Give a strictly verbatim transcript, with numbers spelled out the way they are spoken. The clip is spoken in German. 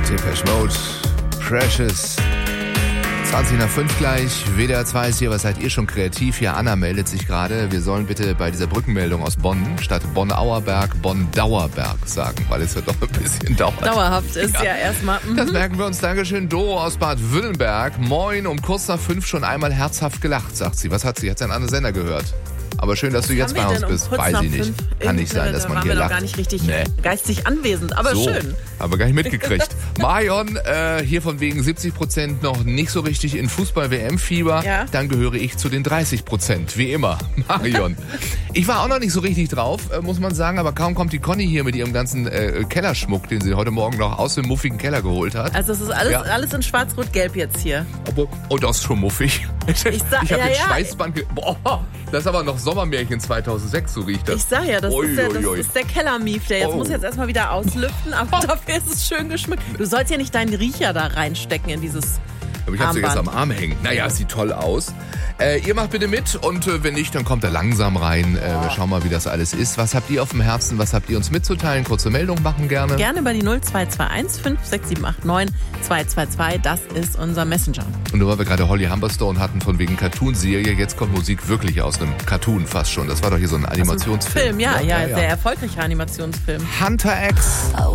Depeche Mode, Precious. zwanzig nach fünf gleich, W D R zwei ist hier, was seid ihr schon kreativ? Hier, Anna meldet sich gerade. Wir sollen bitte bei dieser Brückenmeldung aus Bonn statt Bonn-Auerberg Bonn-Dauerberg sagen, weil es ja doch ein bisschen dauert. Dauerhaft ist ja, ja erstmal. Mhm. Das merken wir uns. Dankeschön. Doro aus Bad Württemberg. Moin, um kurz nach fünf schon einmal herzhaft gelacht, sagt sie. Was hat sie? Hat sie einen anderen Sender gehört? Aber schön, dass du jetzt bei uns um bist. Weiß ich nicht. Kann nicht sein, dass man hier lacht. Da waren wir doch gar nicht richtig nee. geistig anwesend, aber so, schön. Aber gar nicht mitgekriegt. Marion, äh, hier von wegen siebzig Prozent noch nicht so richtig in Fußball-W M-Fieber. Ja. Dann gehöre ich zu den dreißig Prozent, wie immer. Marion. Ich war auch noch nicht so richtig drauf, äh, muss man sagen, aber kaum kommt die Conny hier mit ihrem ganzen äh, Kellerschmuck, den sie heute Morgen noch aus dem muffigen Keller geholt hat. Also es ist alles, ja. alles in schwarz-rot-gelb jetzt hier. Aber, oh, das ist schon muffig. Ich, ich, sa- ich habe ja, den ja. Schweißband... Ge- Boah, das ist aber noch Sommermärchen zweitausendsechs, so riecht das. Ich sag ja, das, oi, ist, der, das oi, oi. ist der Kellermief, der jetzt oh. muss jetzt erstmal wieder auslüften, aber oh. dafür ist es schön geschmückt. Du sollst ja nicht deinen Riecher da reinstecken in dieses Aber ich habe sie jetzt am Arm hängen. Naja, sieht toll aus. Äh, ihr macht bitte mit und äh, wenn nicht, dann kommt er langsam rein. Äh, wir schauen mal, wie das alles ist. Was habt ihr auf dem Herzen? Was habt ihr uns mitzuteilen? Kurze Meldung machen gerne. Gerne bei die null zwei zwei eins fünf sechs sieben acht neun zwei zwei zwei. Das ist unser Messenger. Und nur weil wir gerade Holly Humberstone hatten von wegen Cartoon-Serie, jetzt kommt Musik wirklich aus einem Cartoon fast schon. Das war doch hier so ein Animationsfilm. Film, ja, ja, ja, ja, sehr erfolgreicher Animationsfilm. Hunter X.